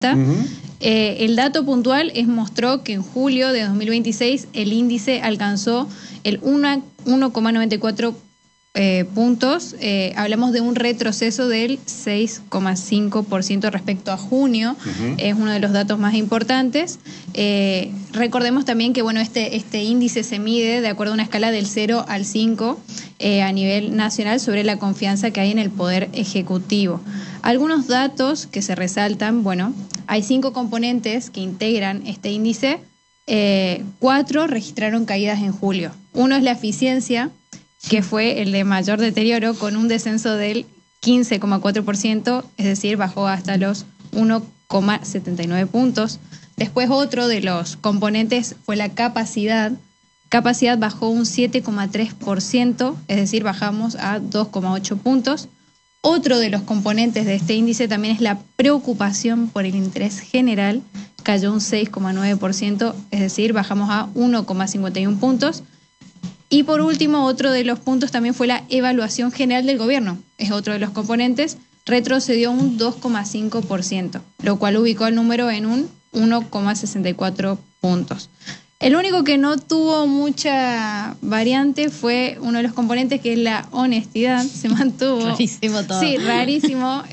El dato puntual mostró que en julio de 2026 el índice alcanzó el 1,94 puntos. Hablamos de un retroceso del 6,5% respecto a junio. Es uno de los datos más importantes. Recordemos también que este índice se mide de acuerdo a una escala del 0 al 5 a nivel nacional sobre la confianza que hay en el Poder Ejecutivo. Algunos datos que se resaltan, hay 5 componentes que integran este índice. 4 registraron caídas en julio. Uno es la eficiencia, que fue el de mayor deterioro, con un descenso del 15,4%, es decir, bajó hasta los 1,79 puntos. Después otro de los componentes fue la capacidad. Capacidad bajó un 7,3%, es decir, bajamos a 2,8 puntos. Otro de los componentes de este índice también es la preocupación por el interés general, cayó un 6,9%, es decir, bajamos a 1,51 puntos. Y por último, otro de los puntos también fue la evaluación general del gobierno, es otro de los componentes, retrocedió un 2,5%, lo cual ubicó el número en un 1,64 puntos. El único que no tuvo mucha variante fue uno de los componentes, que es la honestidad, se mantuvo. Rarísimo todo. Sí, rarísimo,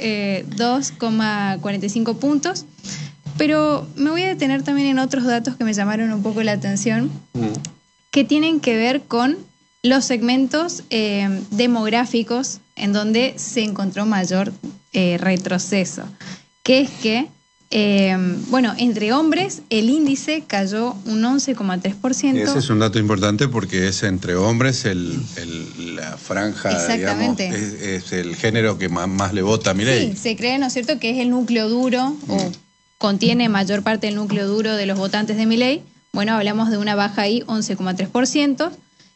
2,45 puntos. Pero me voy a detener también en otros datos que me llamaron un poco la atención, que tienen que ver con los segmentos demográficos en donde se encontró mayor retroceso, que es que entre hombres el índice cayó un 11,3%. Ese es un dato importante porque es entre hombres la franja, digamos, es el género que más le vota a Milei. Sí, se cree, ¿no es cierto?, que es el núcleo duro o contiene mayor parte del núcleo duro de los votantes de Milei. Hablamos de una baja ahí, 11,3%.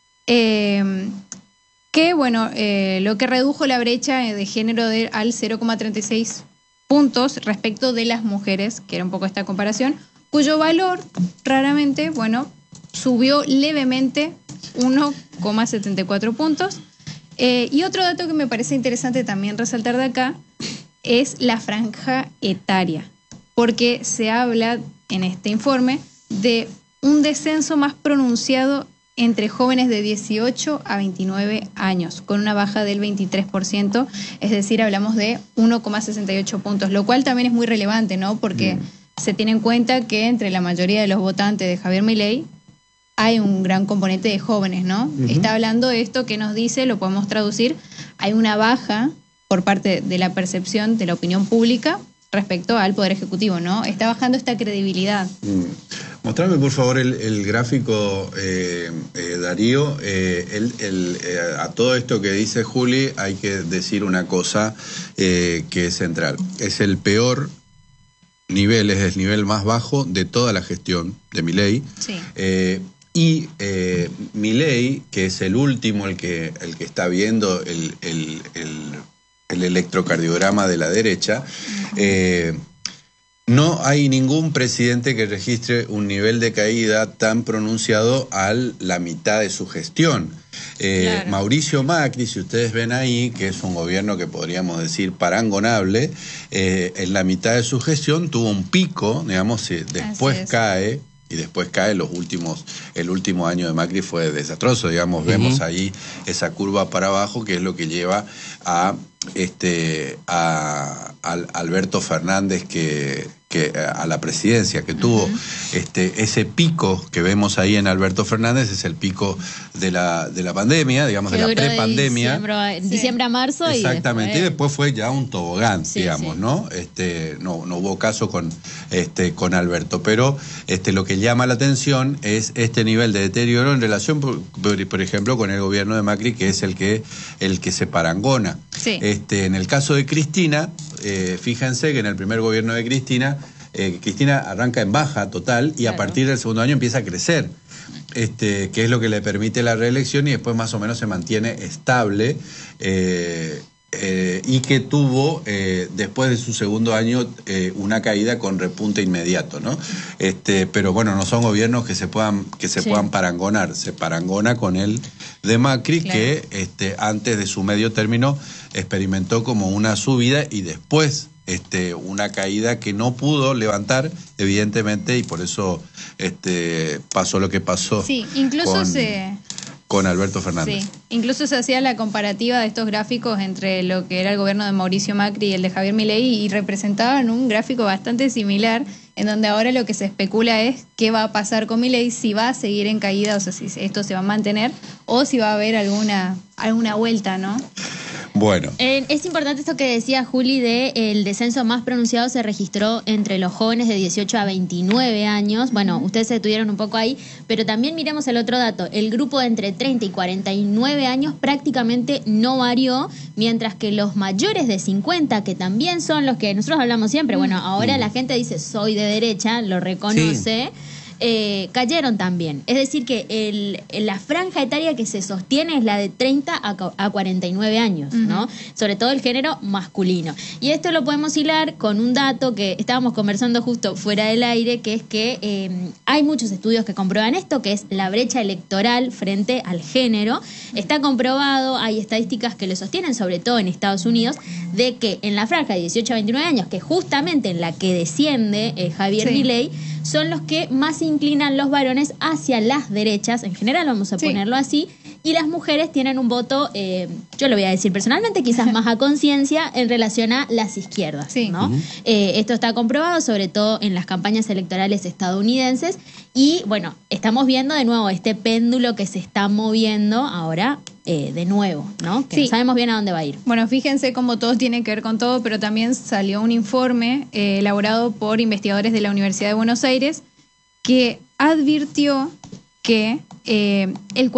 Lo que redujo la brecha de género al 0,36 puntos respecto de las mujeres, que era un poco esta comparación, cuyo valor raramente, subió levemente 1,74 puntos. Y otro dato que me parece interesante también resaltar de acá es la franja etaria, porque se habla en este informe de un descenso más pronunciado entre jóvenes de 18 a 29 años, con una baja del 23%, es decir, hablamos de 1,68 puntos, lo cual también es muy relevante, ¿no? Porque se tiene en cuenta que entre la mayoría de los votantes de Javier Milei hay un gran componente de jóvenes, ¿no? Está hablando de esto que nos dice, lo podemos traducir, hay una baja por parte de la percepción de la opinión pública respecto al Poder Ejecutivo, ¿no? Está bajando esta credibilidad. Mostrame, por favor, el gráfico, Darío. A todo esto que dice Juli hay que decir una cosa que es central. Es el peor nivel, es el nivel más bajo de toda la gestión de Milei. Sí. Y Milei, que es el último, el que está viendo el electrocardiograma de la derecha, no hay ningún presidente que registre un nivel de caída tan pronunciado a la mitad de su gestión. Claro. Mauricio Macri, si ustedes ven ahí, que es un gobierno que podríamos decir parangonable, en la mitad de su gestión tuvo un pico, digamos, después cae. Y después cae el último año de Macri fue desastroso, digamos, vemos ahí esa curva para abajo, que es lo que lleva a Alberto Fernández a la presidencia, que tuvo ese pico que vemos ahí en Alberto Fernández, es el pico de la pandemia, digamos, de la prepandemia. Diciembre a marzo. Exactamente, y después fue ya un tobogán, digamos, ¿no? No hubo caso con Alberto, pero lo que llama la atención es este nivel de deterioro en relación, por ejemplo, con el gobierno de Macri, que es el que se parangona. Sí. En el caso de Cristina, fíjense que en el primer gobierno de Cristina arranca en baja total y a partir del segundo año empieza a crecer, que es lo que le permite la reelección, y después más o menos se mantiene estable, y que tuvo después de su segundo año una caída con repunte inmediato, ¿no? Pero bueno, no son gobiernos que se puedan parangonar. Se parangona con el de Macri, claro, que antes de su medio término experimentó como una subida y después una caída que no pudo levantar, evidentemente, y por eso pasó lo que pasó. Sí, incluso con Alberto Fernández. Sí, incluso se hacía la comparativa de estos gráficos entre lo que era el gobierno de Mauricio Macri y el de Javier Milei y representaban un gráfico bastante similar, en donde ahora lo que se especula es qué va a pasar con Milei, si va a seguir en caída, o sea, si esto se va a mantener o si va a haber alguna vuelta, ¿no? Bueno. Es importante esto que decía Juli de el descenso más pronunciado se registró entre los jóvenes de 18 a 29 años. Bueno, ustedes se detuvieron un poco ahí, pero también miremos el otro dato. El grupo de entre 30 y 49 años prácticamente no varió, mientras que los mayores de 50, que también son los que nosotros hablamos siempre, bueno, ahora la gente dice soy de derecha, lo reconoce. Sí. Cayeron también. Es decir que la franja etaria que se sostiene es la de 30 a 49 años, ¿no? Sobre todo el género masculino. Y esto lo podemos hilar con un dato que estábamos conversando justo fuera del aire, que es que hay muchos estudios que comprueban esto, que es la brecha electoral frente al género. Está comprobado, hay estadísticas que lo sostienen, sobre todo en Estados Unidos, de que en la franja de 18 a 29 años, que justamente en la que desciende Javier Milei, son los que más inclinan los varones hacia las derechas, en general vamos a ponerlo así, y las mujeres tienen un voto, yo lo voy a decir personalmente, quizás más a conciencia en relación a las izquierdas, ¿no? Esto está comprobado sobre todo en las campañas electorales estadounidenses y bueno, estamos viendo de nuevo este péndulo que se está moviendo ahora de nuevo, ¿no? Que no sabemos bien a dónde va a ir. Bueno, fíjense cómo todo tiene que ver con todo, pero también salió un informe elaborado por investigadores de la Universidad de Buenos Aires que advirtió que el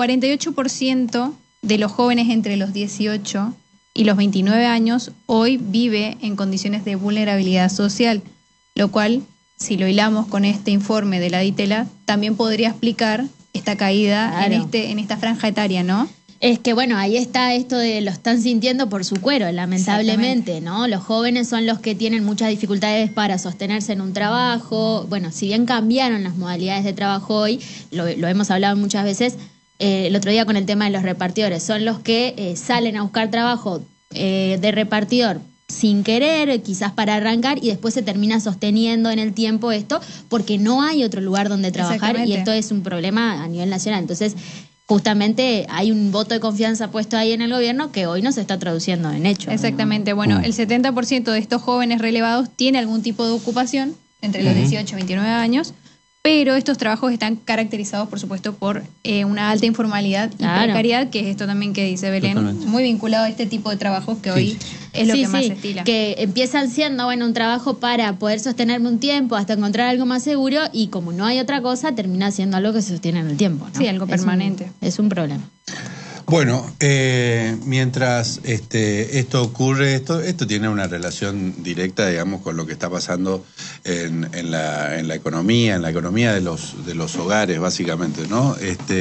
48% de los jóvenes entre los 18 y los 29 años hoy vive en condiciones de vulnerabilidad social, lo cual, si lo hilamos con este informe de la DITELA, también podría explicar esta caída en esta franja etaria, ¿no? Es que bueno, ahí está esto de lo están sintiendo por su cuero, lamentablemente, ¿no? Los jóvenes son los que tienen muchas dificultades para sostenerse en un trabajo. Bueno, si bien cambiaron las modalidades de trabajo hoy, lo hemos hablado muchas veces, el otro día con el tema de los repartidores, son los que salen a buscar trabajo de repartidor sin querer, quizás para arrancar, y después se termina sosteniendo en el tiempo esto, porque no hay otro lugar donde trabajar, y esto es un problema a nivel nacional. Entonces, justamente hay un voto de confianza puesto ahí en el gobierno que hoy no se está traduciendo en hechos. Exactamente. Bueno, el 70% de estos jóvenes relevados tiene algún tipo de ocupación entre los 18 y 29 años, pero estos trabajos están caracterizados, por supuesto, por una alta informalidad y precariedad, que es esto también que dice Belén, muy vinculado a este tipo de trabajos que hoy es lo que más se estila. Que empiezan siendo, bueno, un trabajo para poder sostenerme un tiempo hasta encontrar algo más seguro, y como no hay otra cosa, termina siendo algo que se sostiene en el tiempo, ¿no? Sí, algo permanente. Es un problema. Bueno, mientras esto ocurre, esto tiene una relación directa, digamos, con lo que está pasando en la economía de los hogares, básicamente, ¿no?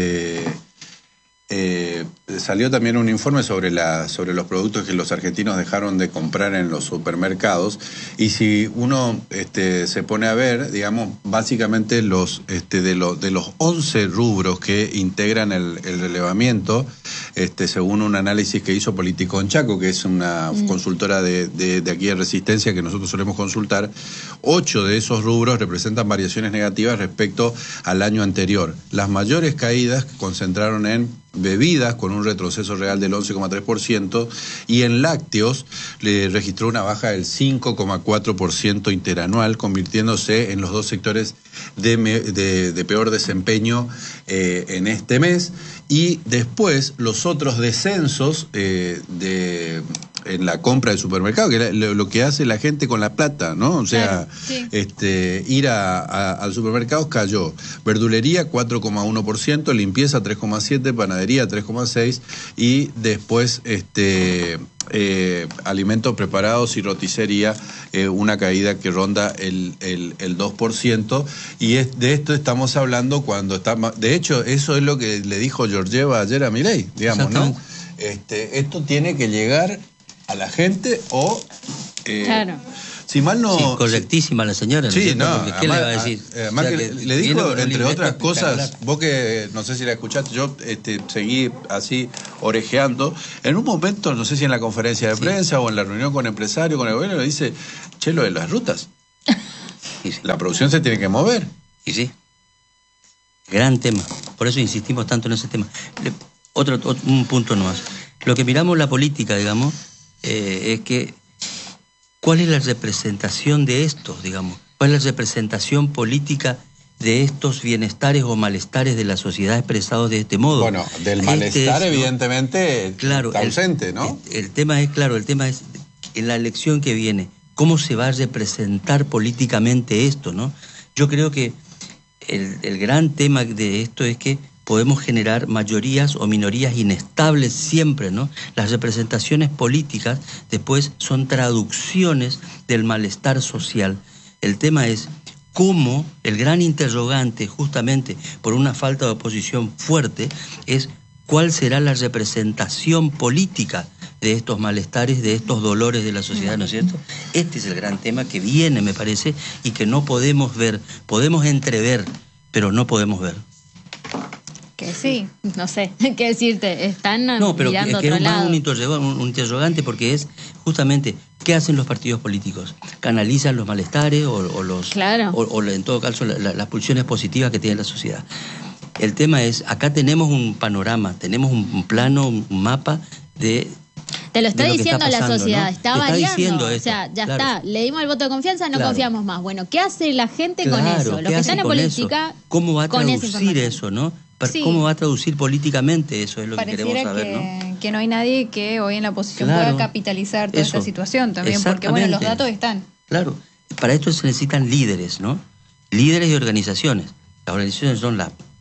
Salió también un informe sobre los productos que los argentinos dejaron de comprar en los supermercados, y si uno se pone a ver, digamos, básicamente de los 11 rubros que integran el relevamiento, según un análisis que hizo Politicón Chaco, que es una consultora de aquí de Resistencia que nosotros solemos consultar, 8 de esos rubros representan variaciones negativas respecto al año anterior. Las mayores caídas concentraron en bebidas, con un retroceso real del 11,3%, y en lácteos le registró una baja del 5,4% interanual, convirtiéndose en los dos sectores de peor desempeño en este mes. Y después los otros descensos en la compra del supermercado, que es lo que hace la gente con la plata, ¿no? O sea, ir al supermercado cayó. Verdulería 4,1%, limpieza 3,7%, panadería 3,6%, y después alimentos preparados y roticería, una caída que ronda el 2%, y de esto estamos hablando cuando está... De hecho, eso es lo que le dijo Georgieva ayer a Milei, digamos, ¿no? Esto tiene que llegar a la gente o... Si mal no... Sí, correctísima la señora. Sí, no. Porque, ¿qué le va a decir? Además, o sea, que le dijo, entre otras cosas, vos que no sé si la escuchaste, yo seguí así orejeando. En un momento, no sé si en la conferencia de prensa o en la reunión con empresarios, con el gobierno, le dice, che, lo de las rutas. La producción se tiene que mover. Y sí. Gran tema. Por eso insistimos tanto en ese tema. Un punto nomás. Lo que miramos la política, digamos, es que ¿cuál es la representación de estos, digamos? ¿Cuál es la representación política de estos bienestares o malestares de la sociedad expresados de este modo? Bueno, del malestar evidentemente claro, está ausente, ¿no? El tema es en la elección que viene, ¿cómo se va a representar políticamente esto, no? Yo creo que el gran tema de esto es que podemos generar mayorías o minorías inestables siempre, ¿no? Las representaciones políticas después son traducciones del malestar social. El tema es cómo el gran interrogante, justamente por una falta de oposición fuerte, es cuál será la representación política de estos malestares, de estos dolores de la sociedad, ¿no es cierto? Este es el gran tema que viene, me parece, y que no podemos ver. Podemos entrever, pero no podemos ver. Que sí, no sé qué decirte, están no, pero mirando que otro es lado. Un interrogante porque es justamente ¿qué hacen los partidos políticos? ¿Canalizan los malestares o los claro. o en todo caso las pulsiones positivas que tiene la sociedad? El tema es, acá tenemos un panorama, tenemos un plano, un mapa de... Te lo está diciendo pasando, la sociedad, ¿no? está variando, esto, o sea, ya claro. está, le dimos el voto de confianza, no confiamos más. Bueno, ¿qué hace la gente con eso? Los que están en política, eso? ¿Cómo va a traducir eso, no? Sí. ¿Cómo va a traducir políticamente eso? Es lo Pareciera que queremos saber, ¿no? Que no hay nadie que hoy en la oposición pueda capitalizar toda esta situación también, porque bueno, los datos están. Claro, para esto se necesitan líderes, ¿no? Líderes y organizaciones. Las organizaciones son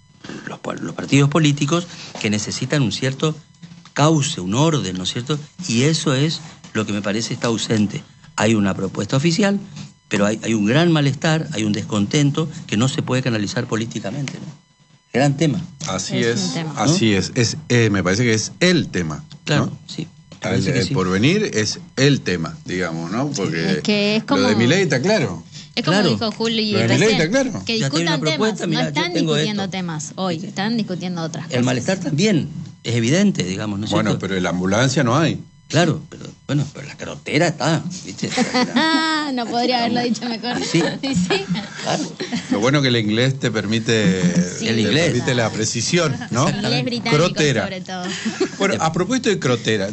los partidos políticos que necesitan un cierto cauce, un orden, ¿no es cierto? Y eso es lo que me parece está ausente. Hay una propuesta oficial, pero hay un gran malestar, hay un descontento que no se puede canalizar políticamente, ¿no? Gran tema. Así es, así es. Me parece que es el tema. Claro, ¿no? sí. El porvenir es el tema, digamos, ¿no? Porque es que es como... lo de Milei está claro. Es como dijo Juli recién, claro. Que discutan temas, no están discutiendo temas hoy, están discutiendo otras cosas. El malestar también es evidente, digamos, ¿no es cierto? Bueno, pero en la ambulancia no hay. Claro, pero la carretera está, ¿viste? No podría haberlo dicho mejor. Sí. Sí. Claro. Lo bueno que el inglés te permite, permite la precisión, ¿no? Inglés británico, crotera. Sobre todo. Bueno, a propósito de crotera,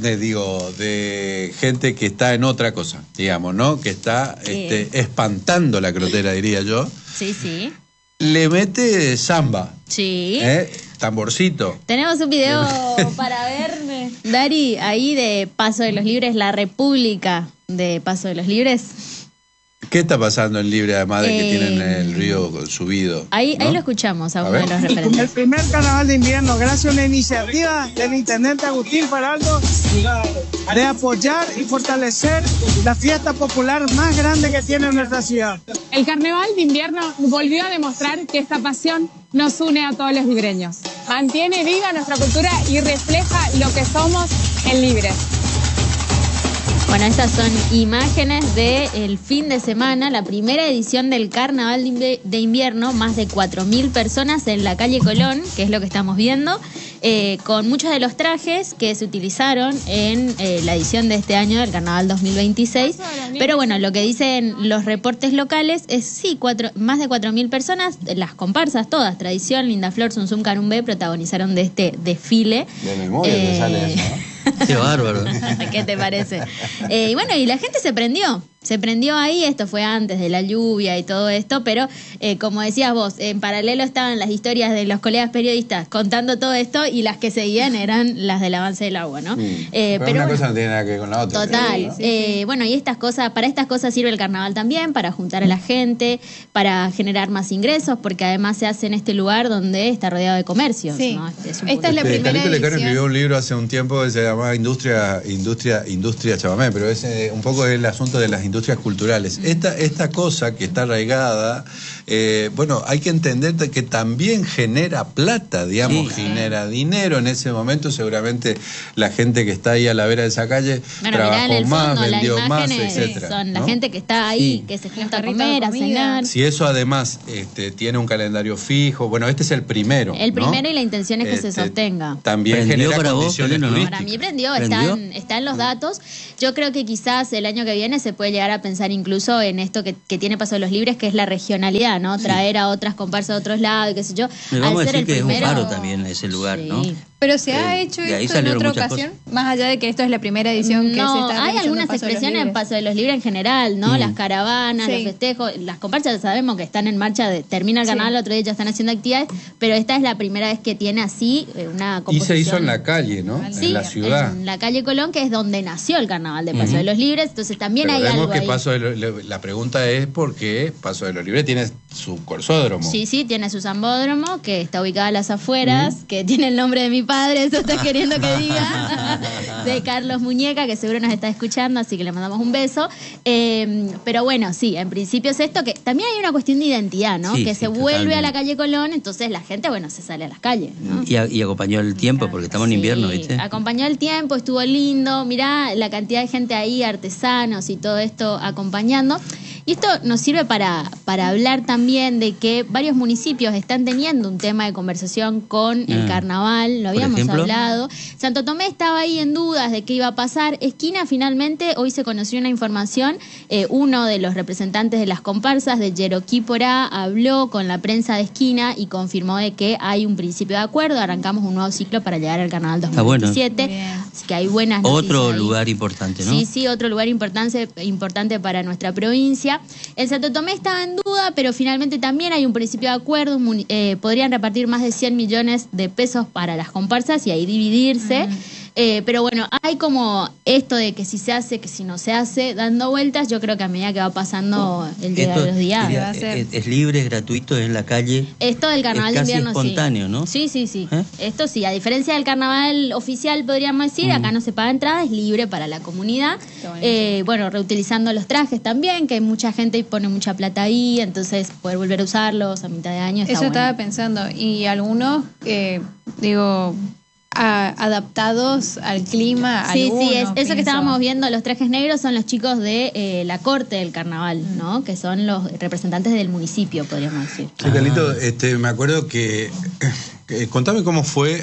de gente que está en otra cosa, digamos, ¿no? Que está espantando la crotera, diría yo. Sí, sí. Le mete samba. Sí. Tamborcito. Tenemos un video para ver, Dari, ahí de Paso de los Libres, la República de Paso de los Libres. ¿Qué está pasando en Libre, además de que tienen el río subido? Ahí lo escuchamos a uno de los referentes. El primer carnaval de invierno, gracias a una iniciativa del intendente Agustín Faraldo, de apoyar y fortalecer la fiesta popular más grande que tiene nuestra ciudad. El carnaval de invierno volvió a demostrar que esta pasión nos une a todos los libreños. Mantiene viva nuestra cultura y refleja lo que somos en Libres. Bueno, estas son imágenes del fin de semana, la primera edición del Carnaval de Invierno, más de 4.000 personas en la calle Colón, que es lo que estamos viendo, con muchos de los trajes que se utilizaron en la edición de este año del Carnaval 2026. Pero bueno, lo que dicen los reportes locales es sí, más de 4.000 personas, las comparsas todas, Tradición, Linda Flor, Zum Zum Carumbé, protagonizaron de este desfile. De memoria te sale eso, ¿no? Qué bárbaro. ¿Qué te parece? Y bueno, y la gente se prendió ahí, esto fue antes de la lluvia y todo esto, pero como decías vos, en paralelo estaban las historias de los colegas periodistas contando todo esto y las que seguían eran las del avance del agua, ¿no? Pero una cosa no tiene nada que ver con la otra. Total. ¿No? Bueno, y para estas cosas sirve el carnaval también, para juntar a la gente, para generar más ingresos, porque además se hace en este lugar donde está rodeado de comercios. Sí. ¿no? Esta es la primera Carlito Lecano edición. escribió un libro hace un tiempo que se llamaba Industria Chamamé, pero es un poco el asunto de las industrias culturales. Esta cosa que está arraigada, bueno, hay que entender que también genera plata, digamos, genera dinero. En ese momento seguramente la gente que está ahí a la vera de esa calle trabajó más, vendió más, etcétera. Son la gente que está ahí, que se junta a comer, a cenar. Si eso además tiene un calendario fijo, bueno, este es el primero. El primero, y la intención es que se sostenga. También genera condiciones turísticas. Para mí prendió, está en los datos. Yo creo que quizás el año que viene se puede llegar a pensar incluso en esto que tiene Paso de los Libres, que es la regionalidad, ¿no? Traer a otras comparsas de otros lados, qué sé yo. Vamos a decir que es un faro también ese lugar, ¿no? Pero se ha hecho esto en otra ocasión, más allá de que esto es la primera edición que se está hay algunas expresiones en Paso de los Libres en general, ¿no? Las caravanas, los festejos, las comparsas sabemos que están en marcha, termina el carnaval, el otro día ya están haciendo actividades, pero esta es la primera vez que tiene así una composición. Y se hizo en la calle, ¿no? Sí, en la ciudad. En la calle Colón, que es donde nació el carnaval de Paso de los Libres, entonces también pero hay algo que ahí. La pregunta es por qué Paso de los Libres tiene su corsódromo. Sí, tiene su zambódromo, que está ubicado a las afueras, que tiene el nombre de mi padre, eso está queriendo que diga, de Carlos Muñeca, que seguro nos está escuchando, así que le mandamos un beso. Pero bueno, sí, en principio es esto, que también hay una cuestión de identidad, ¿no? Que se vuelve a la calle Colón, entonces la gente, bueno, se sale a las calles, ¿no? Y acompañó el tiempo, porque estamos en invierno, ¿viste? Acompañó el tiempo, estuvo lindo, mirá la cantidad de gente ahí, artesanos y todo esto acompañando. Y esto nos sirve para hablar también de que varios municipios están teniendo un tema de conversación con el carnaval, lo habíamos hablado. Santo Tomé estaba ahí en dudas de qué iba a pasar. Esquina, finalmente, hoy se conoció una información, uno de los representantes de las comparsas de Yeroquípora habló con la prensa de Esquina y confirmó de que hay un principio de acuerdo, arrancamos un nuevo ciclo para llegar al carnaval 2027. Bueno. Así que hay buenas noticias. Otro lugar importante, ¿no? Sí, otro lugar importante para nuestra provincia. El Santo Tomé estaba en duda, pero finalmente también hay un principio de acuerdo. Podrían repartir más de 100 millones de pesos para las comparsas y ahí dividirse. Pero bueno, hay como esto de que si se hace, que si no se hace, dando vueltas. Yo creo que a medida que va pasando el día de los días. Es libre, es gratuito, es en la calle. Esto del carnaval de invierno, espontáneo, ¿no? Sí. Esto sí, a diferencia del carnaval oficial, podríamos decir, acá no se paga entrada, es libre para la comunidad. Bueno, reutilizando los trajes también, que mucha gente pone mucha plata ahí, entonces poder volver a usarlos a mitad de año está Eso bueno. estaba pensando. Y algunos, adaptados al clima. Sí, eso que estábamos viendo, los trajes negros son los chicos de la corte del carnaval, ¿no? Que son los representantes del municipio, podríamos decir. Sí, Carlito, me acuerdo que contame cómo fue,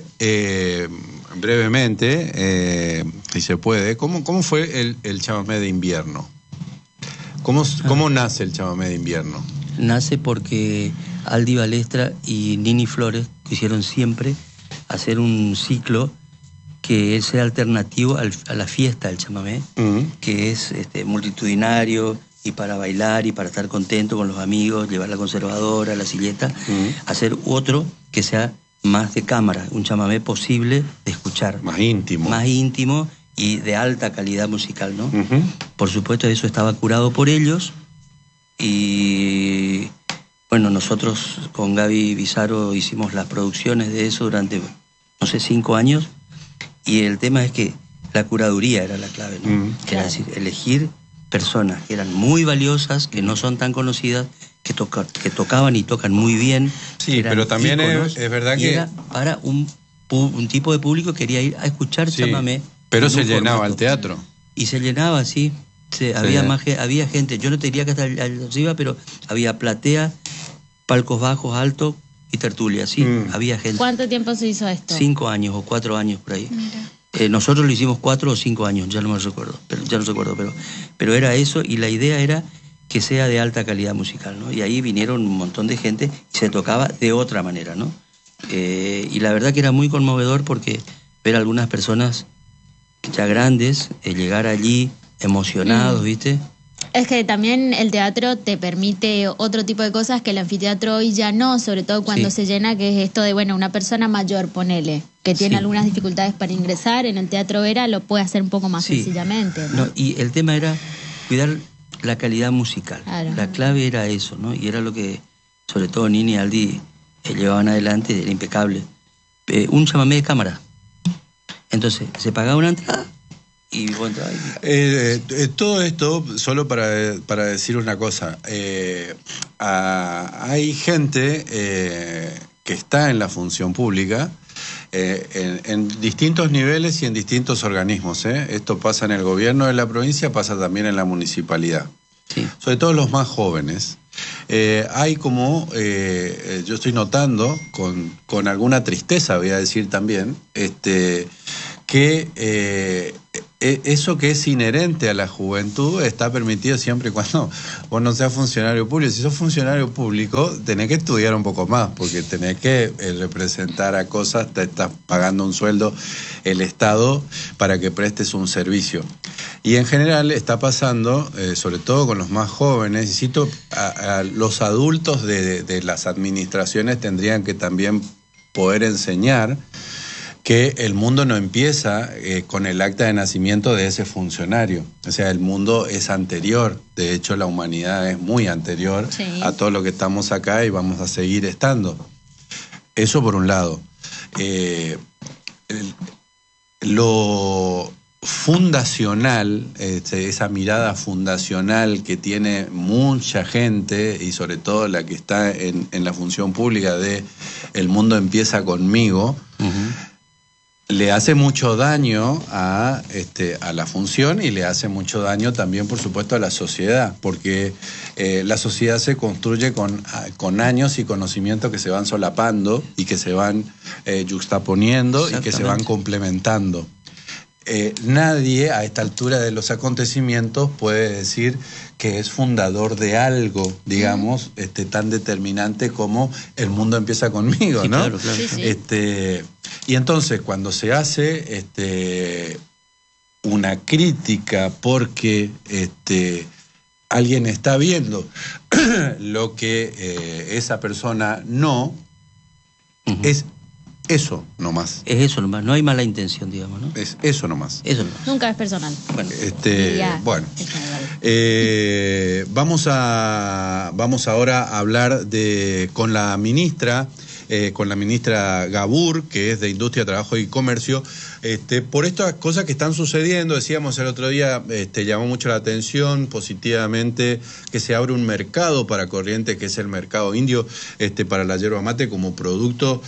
brevemente, si se puede, cómo fue el chamamé de invierno. ¿Cómo nace el chamamé de invierno? Nace porque Aldi Balestra y Nini Flores quisieron siempre hacer un ciclo que sea alternativo a la fiesta del chamamé, que es multitudinario y para bailar y para estar contento con los amigos, llevar la conservadora, la silleta, hacer otro que sea más de cámara, un chamamé posible de escuchar. Más íntimo y de alta calidad musical, ¿no? Por supuesto, eso estaba curado por ellos y bueno, nosotros con Gaby Bizarro hicimos las producciones de eso durante, 5 años, y el tema es que la curaduría era la clave, ¿no? Era decir, elegir personas que eran muy valiosas, que no son tan conocidas, que tocaban y tocan muy bien. Sí, pero también es verdad que era para un tipo de público que quería ir a escuchar chamamé. Pero se llenaba el teatro. Y se llenaba, sí. Había gente, yo no te diría que hasta arriba, pero había platea, palcos bajos, altos y tertulia, sí. Había gente. ¿Cuánto tiempo se hizo esto? 5 años o 4 años por ahí. Nosotros lo hicimos 4 o 5 años, ya no me recuerdo, pero era eso, y la idea era que sea de alta calidad musical, ¿no? Y ahí vinieron un montón de gente y se tocaba de otra manera, ¿no? Y la verdad que era muy conmovedor porque ver a algunas personas ya grandes llegar allí emocionados, ¿viste? Es que también el teatro te permite otro tipo de cosas que el anfiteatro hoy ya no, sobre todo cuando se llena, que es esto de, una persona mayor, ponele, que tiene algunas dificultades para ingresar, en el Teatro Vera lo puede hacer un poco más sencillamente, ¿no? Y el tema era cuidar la calidad musical. Claro. La clave era eso, ¿no? Y era lo que, sobre todo Nini y Aldi llevaban adelante, era impecable. Un chamamé de cámara. Entonces, se pagaba una entrada y bueno, todo esto, solo para decir una cosa, hay gente que está en la función pública en distintos niveles y en distintos organismos. Esto pasa en el gobierno de la provincia, pasa también en la municipalidad. Sí. Sobre todo los más jóvenes. Hay como, yo estoy notando, con alguna tristeza, voy a decir también, que eso que es inherente a la juventud está permitido siempre y cuando vos no seas funcionario público. Si sos funcionario público, tenés que estudiar un poco más, porque tenés que representar a cosas, te estás pagando un sueldo el Estado para que prestes un servicio. Y en general está pasando, sobre todo con los más jóvenes, y cito, a los adultos de las administraciones tendrían que también poder enseñar que el mundo no empieza con el acta de nacimiento de ese funcionario. O sea, el mundo es anterior. De hecho, la humanidad es muy anterior a todo lo que estamos acá y vamos a seguir estando. Eso por un lado. Lo fundacional, esa mirada fundacional que tiene mucha gente, y sobre todo la que está en la función pública de el mundo empieza conmigo, le hace mucho daño a la función, y le hace mucho daño también, por supuesto, a la sociedad, porque la sociedad se construye con años y conocimientos que se van solapando y que se van yuxtaponiendo y que se van complementando. Nadie a esta altura de los acontecimientos puede decir que es fundador de algo, digamos, tan determinante como el mundo empieza conmigo, sí, ¿no? Claro, claro. Sí, sí. Y entonces cuando se hace una crítica porque alguien está viendo lo que esa persona no, es eso nomás. Es eso nomás, no hay mala intención, digamos, ¿no? Es eso nomás. Eso nomás. Nunca es personal. Bueno, Bueno, vamos ahora a hablar con la ministra Gabur, que es de Industria, Trabajo y Comercio, por estas cosas que están sucediendo. Decíamos el otro día, llamó mucho la atención positivamente que se abre un mercado para Corrientes, que es el mercado indio, para la yerba mate como producto,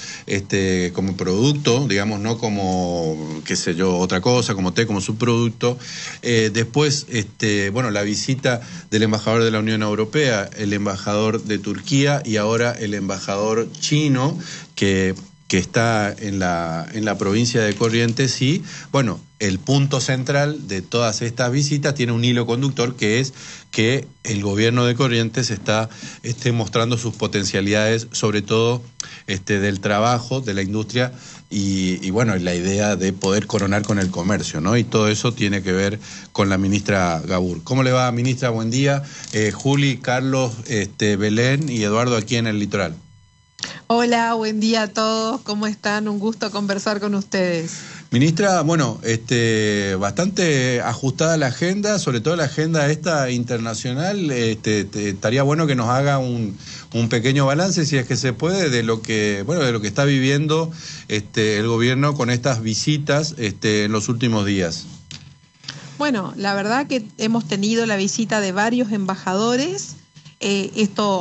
digamos, no como, qué sé yo, otra cosa, como té, como subproducto. Después, la visita del embajador de la Unión Europea, el embajador de Turquía y ahora el embajador chino, que está en la provincia de Corrientes, y bueno, el punto central de todas estas visitas tiene un hilo conductor, que es que el gobierno de Corrientes está mostrando sus potencialidades, sobre todo del trabajo, de la industria, y bueno, la idea de poder coronar con el comercio, ¿no? Y todo eso tiene que ver con la ministra Gabur. ¿Cómo le va, ministra? Buen día. Juli, Carlos, Belén y Eduardo aquí en el Litoral. Hola, buen día a todos, ¿cómo están? Un gusto conversar con ustedes. Ministra, bueno, bastante ajustada la agenda, sobre todo la agenda esta internacional. Estaría bueno que nos haga un pequeño balance, si es que se puede, de lo que está viviendo el gobierno con estas visitas en los últimos días. Bueno, la verdad que hemos tenido la visita de varios embajadores. Esto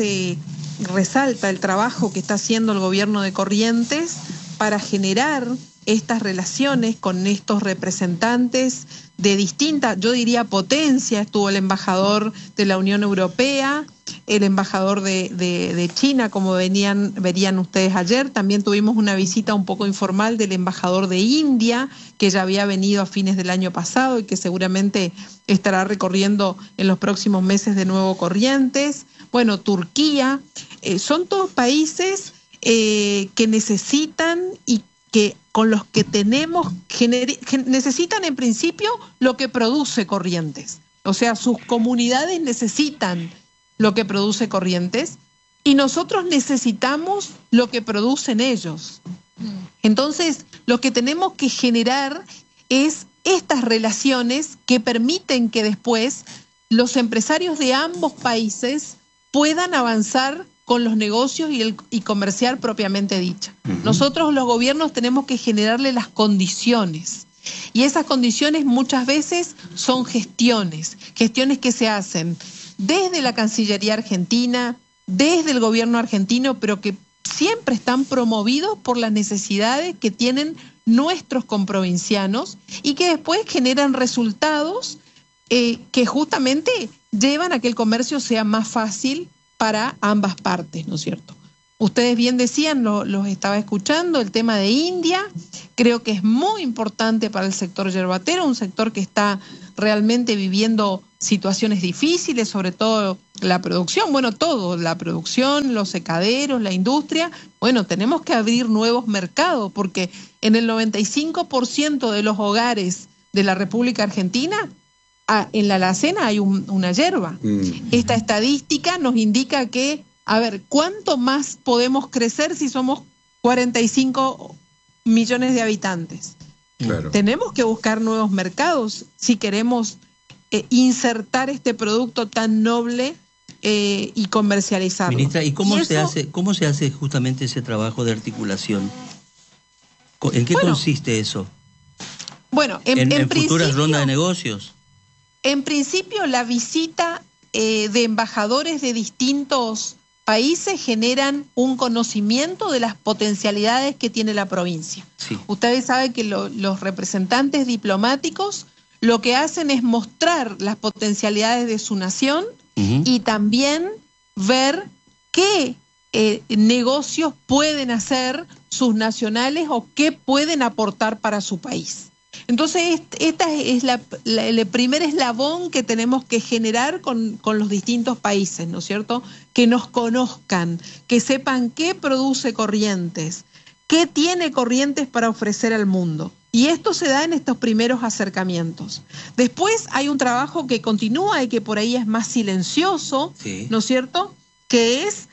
resalta el trabajo que está haciendo el gobierno de Corrientes para generar estas relaciones con estos representantes de distinta, yo diría, potencia. Estuvo el embajador de la Unión Europea, el embajador de China, como verían ustedes ayer. También tuvimos una visita un poco informal del embajador de India, que ya había venido a fines del año pasado y que seguramente estará recorriendo en los próximos meses de nuevo Corrientes. Bueno, Turquía, son todos países que necesitan y que con los que necesitan en principio lo que produce Corrientes. O sea, sus comunidades necesitan lo que produce Corrientes y nosotros necesitamos lo que producen ellos. Entonces, lo que tenemos que generar es estas relaciones que permiten que después los empresarios de ambos países puedan avanzar con los negocios y comerciar propiamente dicha. Nosotros los gobiernos tenemos que generarle las condiciones. Y esas condiciones muchas veces son gestiones que se hacen desde la Cancillería Argentina, desde el gobierno argentino, pero que siempre están promovidos por las necesidades que tienen nuestros comprovincianos y que después generan resultados que justamente llevan a que el comercio sea más fácil para ambas partes, ¿no es cierto? Ustedes bien decían, los estaba escuchando, el tema de India, creo que es muy importante para el sector yerbatero, un sector que está realmente viviendo situaciones difíciles, sobre todo la producción, bueno, todo, la producción, los secaderos, la industria. Bueno, tenemos que abrir nuevos mercados porque en el 95% de los hogares de la República Argentina, en la alacena hay una yerba. Esta estadística nos indica que, a ver, ¿cuánto más podemos crecer si somos 45 millones de habitantes? Claro. Tenemos que buscar nuevos mercados si queremos insertar este producto tan noble y comercializarlo. Ministra, ¿y cómo se hace justamente ese trabajo de articulación? ¿En qué consiste eso? Bueno, ¿En futuras rondas de negocios? En principio, la visita de embajadores de distintos países generan un conocimiento de las potencialidades que tiene la provincia. Sí. Ustedes saben que los representantes diplomáticos lo que hacen es mostrar las potencialidades de su nación y también ver qué negocios pueden hacer sus nacionales o qué pueden aportar para su país. Entonces, esta es el primer eslabón que tenemos que generar con los distintos países, ¿no es cierto? Que nos conozcan, que sepan qué produce Corrientes, qué tiene Corrientes para ofrecer al mundo. Y esto se da en estos primeros acercamientos. Después hay un trabajo que continúa y que por ahí es más silencioso, sí, ¿no es cierto? Que es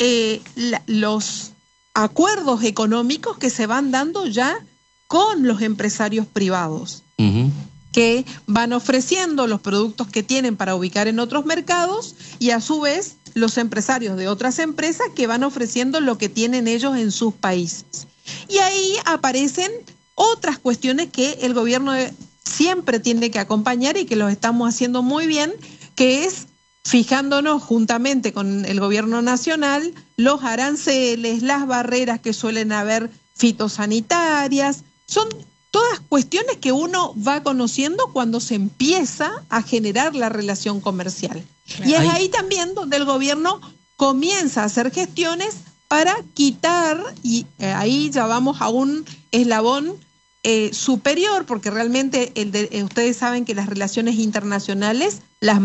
los acuerdos económicos que se van dando ya con los empresarios privados, que van ofreciendo los productos que tienen para ubicar en otros mercados y a su vez los empresarios de otras empresas que van ofreciendo lo que tienen ellos en sus países. Y ahí aparecen otras cuestiones que el gobierno siempre tiene que acompañar y que lo estamos haciendo muy bien, que es fijándonos juntamente con el gobierno nacional los aranceles, las barreras que suelen haber fitosanitarias. Son todas cuestiones que uno va conociendo cuando se empieza a generar la relación comercial. Y es ahí también donde el gobierno comienza a hacer gestiones para quitar, y ahí ya vamos a un eslabón superior, porque realmente ustedes saben que las relaciones internacionales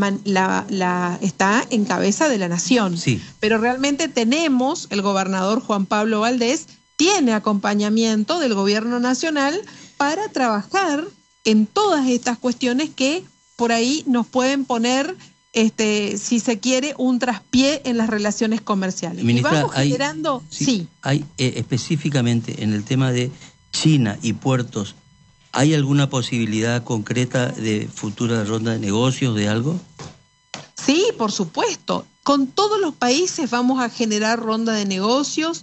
está en cabeza de la nación. Sí. Pero realmente tenemos, el gobernador Juan Pablo Valdés tiene acompañamiento del gobierno nacional para trabajar en todas estas cuestiones que por ahí nos pueden poner, si se quiere, un traspié en las relaciones comerciales. Ministra, y vamos generando... Sí. Hay específicamente en el tema de China y puertos, ¿hay alguna posibilidad concreta de futura ronda de negocios, de algo? Sí, por supuesto. Con todos los países vamos a generar ronda de negocios.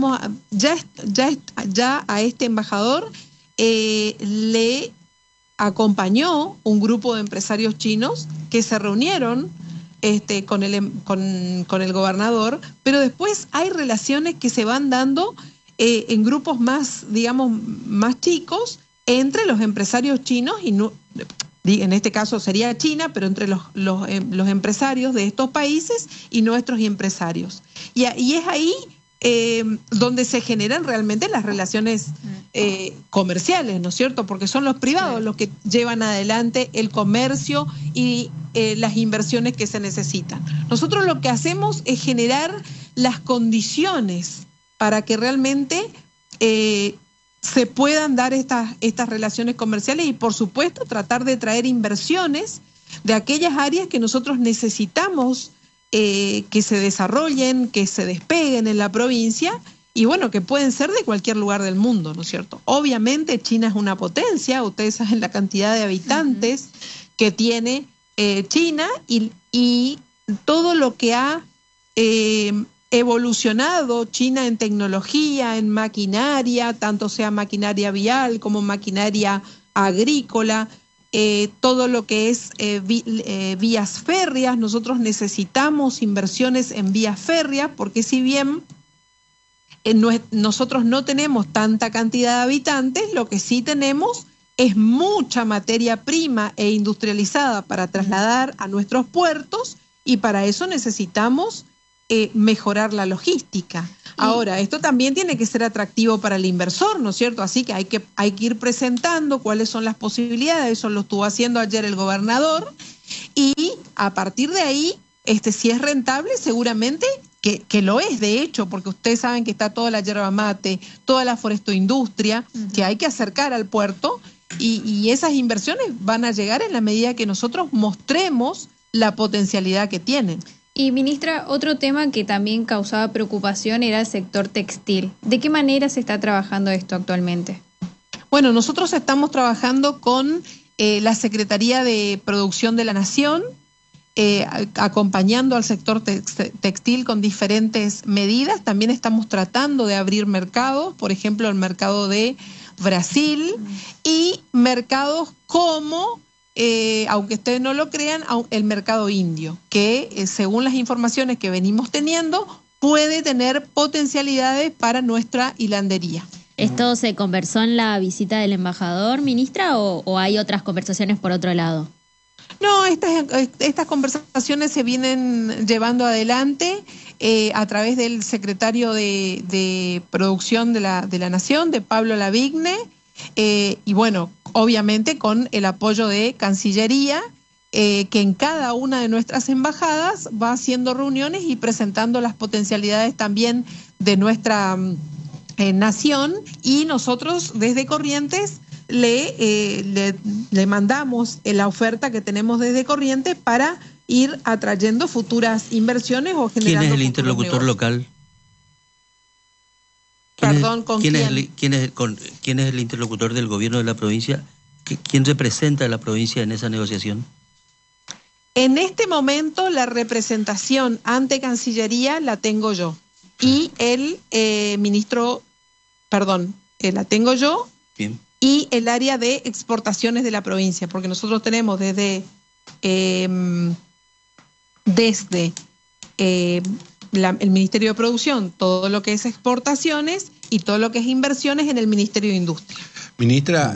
Ya a este embajador le acompañó un grupo de empresarios chinos que se reunieron con el gobernador, pero después hay relaciones que se van dando en grupos más, digamos, más chicos entre los empresarios chinos y en este caso sería China, pero entre los empresarios de estos países y nuestros empresarios. Y es ahí donde se generan realmente las relaciones comerciales, ¿no es cierto? Porque son los privados los que llevan adelante el comercio y las inversiones que se necesitan. Nosotros lo que hacemos es generar las condiciones para que realmente se puedan dar estas relaciones comerciales y, por supuesto, tratar de traer inversiones de aquellas áreas que nosotros necesitamos que se desarrollen, que se despeguen en la provincia y, bueno, que pueden ser de cualquier lugar del mundo, ¿no es cierto? Obviamente China es una potencia, ustedes saben la cantidad de habitantes que tiene China y todo lo que ha evolucionado China en tecnología, en maquinaria, tanto sea maquinaria vial como maquinaria agrícola, todo lo que es vías férreas. Nosotros necesitamos inversiones en vías férreas, porque si bien nosotros no tenemos tanta cantidad de habitantes, lo que sí tenemos es mucha materia prima e industrializada para trasladar a nuestros puertos, y para eso necesitamos mejorar la logística. Ahora, esto también tiene que ser atractivo para el inversor, ¿no es cierto? Así que hay que ir presentando cuáles son las posibilidades. Eso lo estuvo haciendo ayer el gobernador, y a partir de ahí, si es rentable, seguramente que lo es, de hecho, porque ustedes saben que está toda la yerba mate, toda la forestoindustria, que hay que acercar al puerto, y esas inversiones van a llegar en la medida que nosotros mostremos la potencialidad que tienen. Y ministra, otro tema que también causaba preocupación era el sector textil. ¿De qué manera se está trabajando esto actualmente? Bueno, nosotros estamos trabajando con la Secretaría de Producción de la Nación, acompañando al sector textil con diferentes medidas. También estamos tratando de abrir mercados, por ejemplo, el mercado de Brasil, y mercados como, aunque ustedes no lo crean, el mercado indio, que según las informaciones que venimos teniendo, puede tener potencialidades para nuestra hilandería. ¿Esto se conversó en la visita del embajador, ministra, o hay otras conversaciones por otro lado? No, estas conversaciones se vienen llevando adelante a través del secretario de Producción de la Nación, de Pablo Lavigne, y bueno, obviamente con el apoyo de Cancillería, que en cada una de nuestras embajadas va haciendo reuniones y presentando las potencialidades también de nuestra nación, y nosotros desde Corrientes le mandamos la oferta que tenemos desde Corrientes para ir atrayendo futuras inversiones o generando. ¿Quién es el interlocutor local? Perdón, ¿con quién? ¿Quién es el interlocutor del gobierno de la provincia? ¿Quién representa a la provincia en esa negociación? En este momento la representación ante Cancillería la tengo yo, y el la tengo yo. Bien. Y el área de exportaciones de la provincia, porque nosotros tenemos desde el Ministerio de Producción todo lo que es exportaciones, y todo lo que es inversiones en el Ministerio de Industria. Ministra,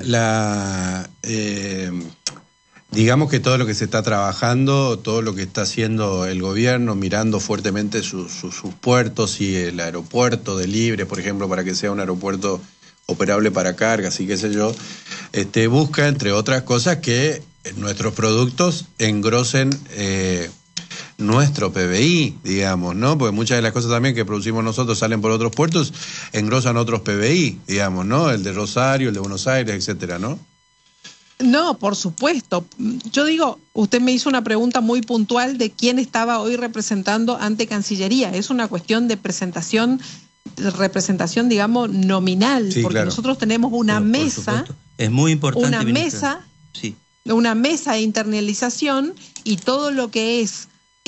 digamos que todo lo que se está trabajando, todo lo que está haciendo el gobierno, mirando fuertemente sus puertos, y el aeropuerto de Libre, por ejemplo, para que sea un aeropuerto operable para cargas y qué sé yo, busca, entre otras cosas, que nuestros productos engrosen nuestro PBI, digamos, ¿no? Porque muchas de las cosas también que producimos nosotros salen por otros puertos, engrosan otros PBI, digamos, ¿no? El de Rosario, el de Buenos Aires, etcétera, ¿no? No, por supuesto. Yo digo, usted me hizo una pregunta muy puntual de quién estaba hoy representando ante Cancillería. Es una cuestión de representación, digamos, nominal, sí, porque claro, nosotros tenemos una mesa. Es muy importante. Una mesa, sí, una mesa de internalización, y todo lo que es,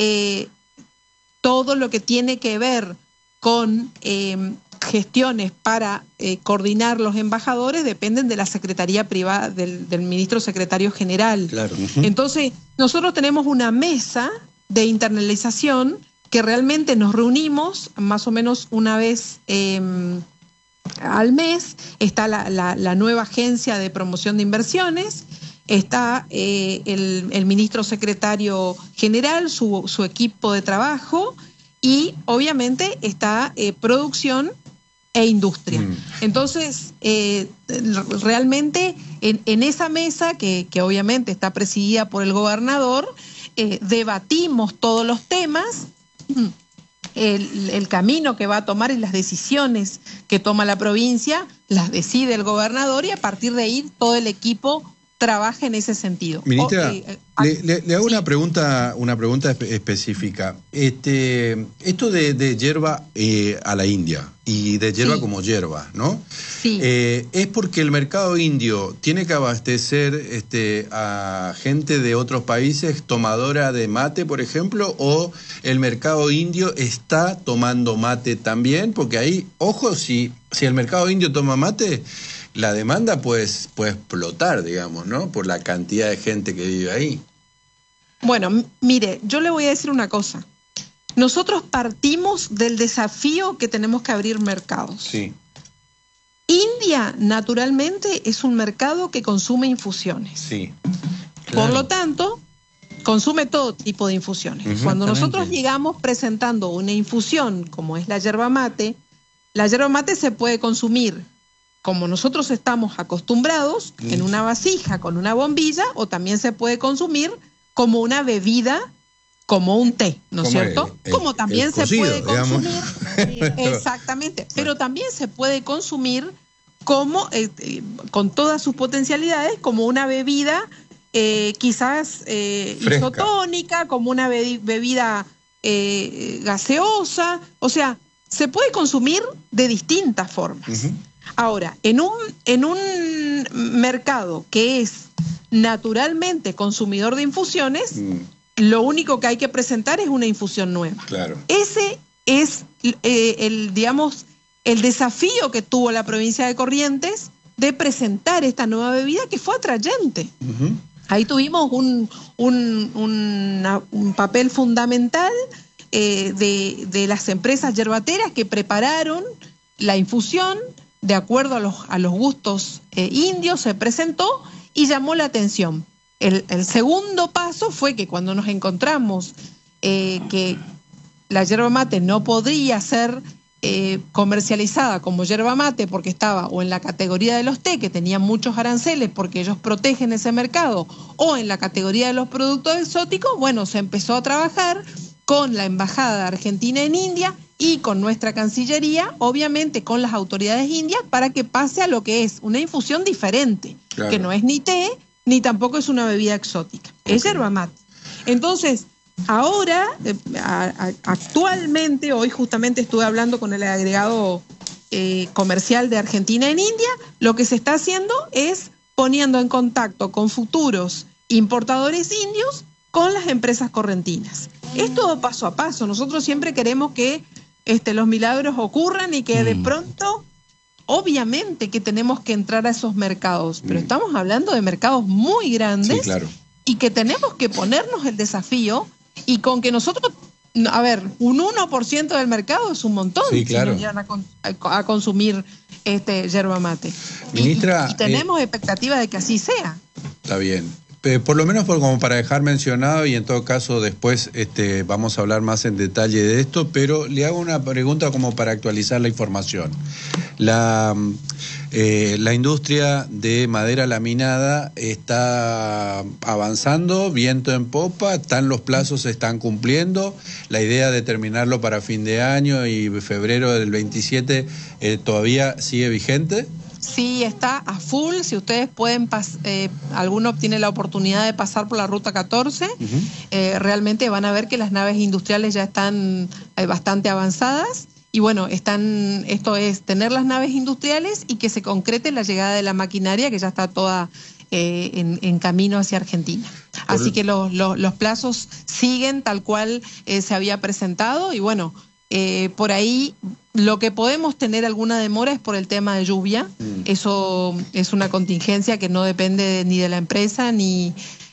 todo lo que tiene que ver con gestiones para coordinar los embajadores dependen de la Secretaría Privada del Ministro Secretario General. Claro. Entonces, nosotros tenemos una mesa de internalización que realmente nos reunimos más o menos una vez al mes. Está la nueva agencia de promoción de inversiones, está el ministro secretario general, su equipo de trabajo, y obviamente está producción e industria. Entonces, realmente en esa mesa, que obviamente está presidida por el gobernador, debatimos todos los temas, el camino que va a tomar y las decisiones que toma la provincia las decide el gobernador, y a partir de ahí todo el equipo trabaja en ese sentido. Ministra, Le hago una pregunta específica. Esto de hierba a la India y de hierba como hierba, ¿no? Sí. ¿Es porque el mercado indio tiene que abastecer a gente de otros países tomadora de mate, por ejemplo, o el mercado indio está tomando mate también? Porque ahí, ojo, si el mercado indio toma mate, la demanda puede explotar, digamos, ¿no? Por la cantidad de gente que vive ahí. Bueno, mire, yo le voy a decir una cosa. Nosotros partimos del desafío que tenemos que abrir mercados. Sí. India, naturalmente, es un mercado que consume infusiones. Sí. Claro. Por lo tanto, consume todo tipo de infusiones. Cuando nosotros llegamos presentando una infusión, como es la yerba mate se puede consumir como nosotros estamos acostumbrados, en una vasija con una bombilla, o también se puede consumir como una bebida, como un té, ¿no es cierto? Como también se puede consumir, exactamente, pero también se puede consumir como, con todas sus potencialidades, como una bebida quizás isotónica, como una bebida gaseosa, o sea, se puede consumir de distintas formas. Ahora, en un mercado que es naturalmente consumidor de infusiones, lo único que hay que presentar es una infusión nueva. Claro. Ese es el desafío que tuvo la provincia de Corrientes de presentar esta nueva bebida, que fue atrayente. Ahí tuvimos un papel fundamental de las empresas yerbateras que prepararon la infusión de acuerdo a los gustos indios, se presentó y llamó la atención. El segundo paso fue que cuando nos encontramos que la yerba mate no podría ser comercializada como yerba mate porque estaba o en la categoría de los té, que tenían muchos aranceles porque ellos protegen ese mercado, o en la categoría de los productos exóticos, bueno, se empezó a trabajar con la Embajada de Argentina en India y con nuestra Cancillería, obviamente con las autoridades indias, para que pase a lo que es una infusión diferente, claro, que no es ni té, ni tampoco es una bebida exótica, es yerba mate. Entonces, ahora, actualmente, hoy justamente estuve hablando con el agregado comercial de Argentina en India, lo que se está haciendo es poniendo en contacto con futuros importadores indios con las empresas correntinas. Es todo paso a paso. Nosotros siempre queremos que los milagros ocurran y que de pronto, obviamente que tenemos que entrar a esos mercados, pero estamos hablando de mercados muy grandes, sí, claro, y que tenemos que ponernos el desafío, y con que nosotros, a ver, un 1% del mercado es un montón, sí, claro, si nos llegan a consumir yerba mate. Ministra, y tenemos expectativa de que así sea. Está bien. Por lo menos como para dejar mencionado, y en todo caso después vamos a hablar más en detalle de esto, pero le hago una pregunta como para actualizar la información. La industria de madera laminada está avanzando, viento en popa, los plazos se están cumpliendo, la idea de terminarlo para fin de año y febrero del 27 todavía sigue vigente. Sí, está a full. Si ustedes pueden, alguno tiene la oportunidad de pasar por la ruta 14, realmente van a ver que las naves industriales ya están bastante avanzadas. Y bueno, esto es tener las naves industriales y que se concrete la llegada de la maquinaria, que ya está toda en camino hacia Argentina. Así que los plazos siguen tal cual se había presentado, y bueno, por ahí lo que podemos tener alguna demora es por el tema de lluvia. Eso es una contingencia que no depende ni de la empresa ni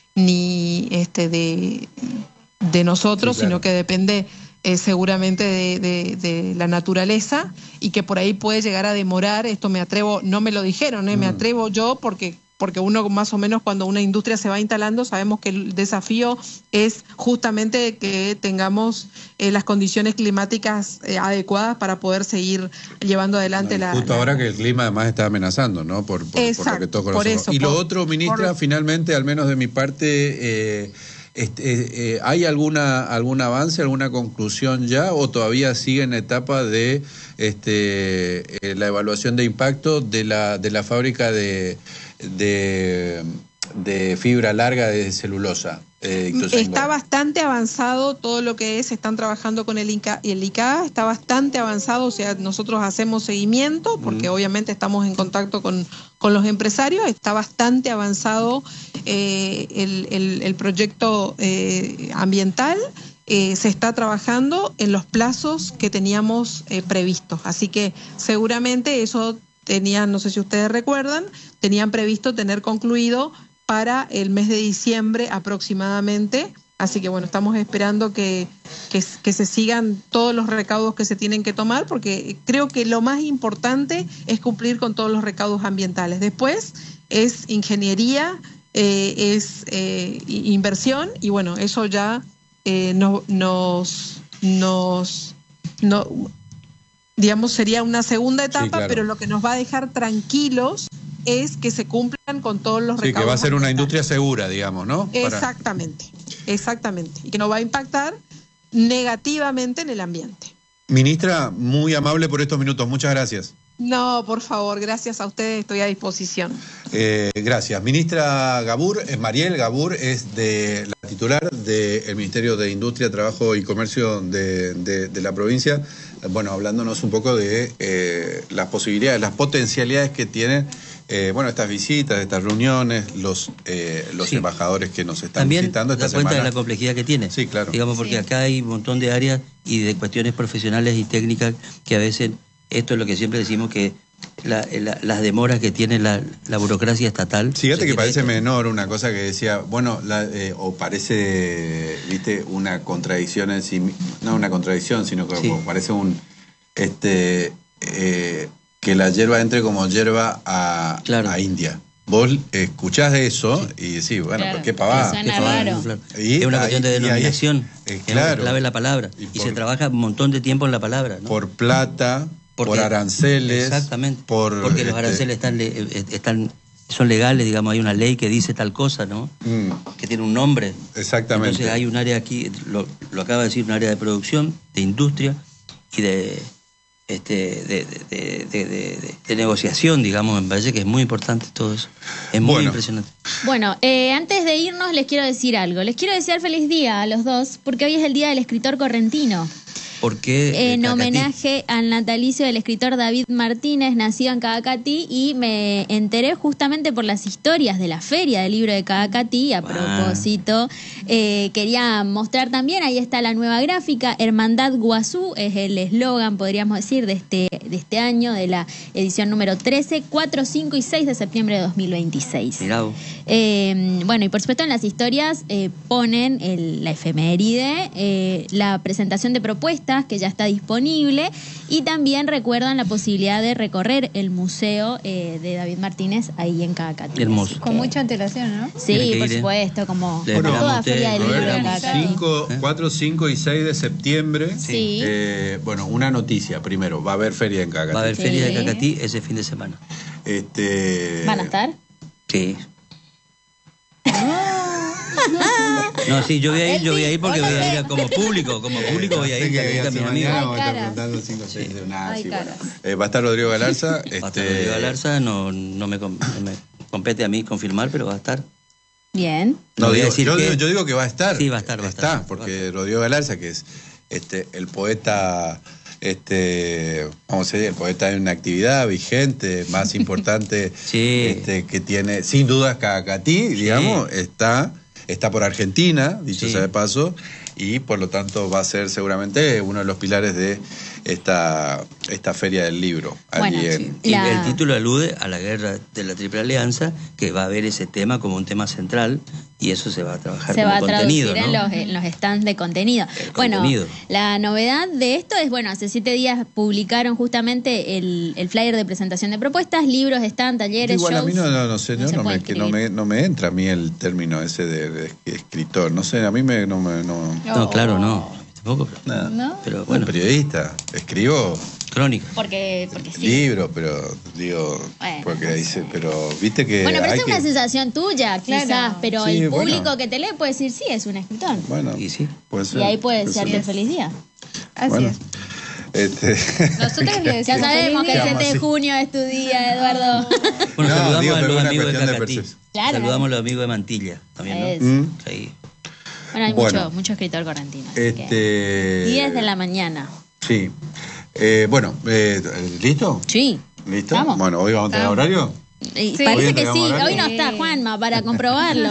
de nosotros, sí, claro, sino que depende seguramente de la naturaleza, y que por ahí puede llegar a demorar. Esto me atrevo, no me lo dijeron, me atrevo yo porque uno más o menos, cuando una industria se va instalando, sabemos que el desafío es justamente que tengamos las condiciones climáticas adecuadas para poder seguir llevando adelante justo ahora que el clima además está amenazando, ¿no? Por lo que toca con nosotros. Y lo otro, ministra, finalmente, al menos de mi parte, ¿hay algún avance, alguna conclusión ya, o todavía sigue en etapa de la evaluación de impacto de la fábrica de de fibra larga de celulosa. Está bastante avanzado todo lo que están trabajando con el ICA, está bastante avanzado, o sea, nosotros hacemos seguimiento, porque obviamente estamos en contacto con los empresarios, está bastante avanzado el proyecto ambiental, se está trabajando en los plazos que teníamos previstos, así que seguramente eso tenían, no sé si ustedes recuerdan, tenían previsto tener concluido para el mes de diciembre aproximadamente, así que bueno, estamos esperando que se sigan todos los recaudos que se tienen que tomar, porque creo que lo más importante es cumplir con todos los recaudos ambientales. Después es ingeniería, es inversión, y bueno, eso ya digamos, sería una segunda etapa, sí, claro. Pero lo que nos va a dejar tranquilos es que se cumplan con todos los recaudos. Sí, que va a ser una industria segura, digamos, ¿no? Exactamente, exactamente. Y que no va a impactar negativamente en el ambiente. Ministra, muy amable por estos minutos. Muchas gracias. No, por favor, gracias a ustedes, estoy a disposición. Gracias. Ministra Gabur, Mariel Gabur, es la titular del Ministerio de Industria, Trabajo y Comercio de la provincia. Bueno, hablándonos un poco de las posibilidades, las potencialidades que tienen estas visitas, estas reuniones, los sí. Embajadores que nos están también visitando esta semana. También da cuenta de la complejidad que tiene. Sí, claro. Digamos, porque sí. Acá hay un montón de áreas y de cuestiones profesionales y técnicas que a veces, esto es lo que siempre decimos, que las demoras que tiene la burocracia estatal. Fíjate que parece menor una cosa que decía, bueno, o parece, viste, una contradicción en sí, no una contradicción, sino que sí. Parece que la hierba entre como hierba a India. Vos escuchás de eso y decís, bueno, claro, pues qué pavada. Suena raro. Claro. Es una cuestión de denominación, claro. Es clave la palabra. Y se trabaja un montón de tiempo en la palabra, ¿no? Por plata, por aranceles. Exactamente. Porque los aranceles son legales, digamos, hay una ley que dice tal cosa, ¿no? Que tiene un nombre. Exactamente. Entonces hay un área aquí, lo acaba de decir, un área de producción, de industria y de negociación, digamos. Me parece que es muy importante todo eso. Es muy impresionante. Bueno, antes de irnos les quiero decir algo. Les quiero desear feliz día a los dos, porque hoy es el día del escritor correntino. ¿Por qué? En homenaje al natalicio del escritor David Martínez, nacido en Caacatí, y me enteré justamente por las historias de la Feria del Libro de Caacatí. A propósito, quería mostrar también, ahí está la nueva gráfica, Hermandad Guazú, es el eslogan, podríamos decir, de este año, de la edición número 13, 4, 5 y 6 de septiembre de 2026. Mirá vos. Bueno, y por supuesto en las historias ponen la efeméride, la presentación de propuestas que ya está disponible, y también recuerdan la posibilidad de recorrer el museo de David Martínez ahí en Caacatí. Hermoso. Con mucha antelación, ¿no? Sí, por supuesto, como toda Feria del Libro de Caacatí. 4, 5 y 6 de septiembre. Sí. Una noticia primero, va a haber feria en Caacatí. Va a haber feria de Caacatí ese fin de semana. ¿Van a estar? Sí. No, sí, yo voy a ir porque voy a ir como público voy a ir, que mi amigo. Va a estar Rodrigo Galarza. Va a estar Rodrigo Galarza, no me compete a mí confirmar, pero va a estar. Bien. No, yo digo que va a estar. Sí, va a estar. Porque Rodrigo Galarza, que es el poeta, vamos a decir, el poeta en una actividad vigente, más importante, sí. Que tiene, sin duda, Caacatí, digamos, está por Argentina, dicho sea de paso, y por lo tanto va a ser seguramente uno de los pilares de esta feria del libro. Bueno, y el título alude a la guerra de la Triple Alianza, que va a ver ese tema como un tema central, y eso se va a trabajar como contenido. Se va a traducir en los stands de contenido. Contenido. La novedad de esto es, hace 7 días publicaron justamente el flyer de presentación de propuestas, libros, stand, talleres, igual shows. A mí no me entra a mí el término ese de escritor. No sé, a mí No, claro, no. Tampoco, pero, ¿no? Pero bueno. Periodista, escribo crónica. Porque sí. Libro, pero digo, porque dice, pero viste que. Bueno, pero esa es una sensación tuya, quizás, claro. pero el público que te lee puede decir sí, es un escritor. Bueno, y sí. Puede ser, y ahí puede ser feliz día. Así es. Nosotros le decimos ya sabemos que el 7 de junio es tu día, Eduardo. Bueno, saludamos a los amigos de Caacatí. Claro. Saludamos a los amigos de Mantilla también, ¿no? Sí. Bueno, hay mucho escritor correntino. 10 de la mañana. Sí. ¿Listo? Sí. ¿Listo? Vamos. Bueno, ¿hoy vamos a tener horario? Sí. Parece que sí. Hoy no está Juanma para comprobarlo.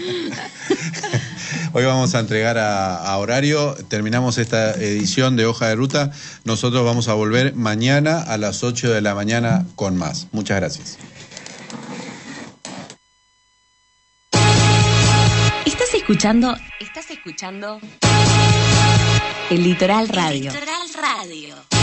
Hoy vamos a entregar a horario. Terminamos esta edición de Hoja de Ruta. Nosotros vamos a volver mañana a las 8 de la mañana con más. Muchas gracias. Estás escuchando El Litoral Radio.